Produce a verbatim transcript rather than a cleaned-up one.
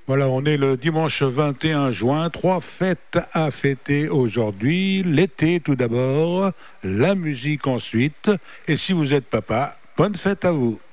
Voilà, on est le dimanche vingt et un juin, trois fêtes à fêter aujourd'hui. L'été tout d'abord, la musique ensuite. Et si vous êtes papa, bonne fête à vous.